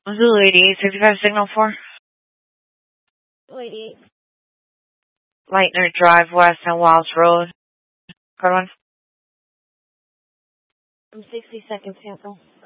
What's the 8865 signal for? 288. Lightner Drive West and Walsh Road. Code 1. I'm 60 seconds cancel.